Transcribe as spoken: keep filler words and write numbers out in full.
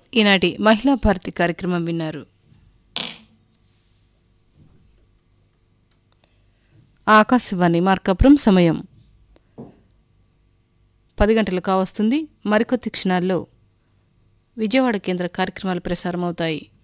ఈనాటి మహిళా భారతి కార్యక్రమం విన్నారు. ఆకాశవాణి మార్కాపురం సమయం పది గంటలు కావస్తుంది. మరికొద్ది క్షణాల్లో విజయవాడ కేంద్ర కార్యక్రమాలు ప్రసారమవుతాయి.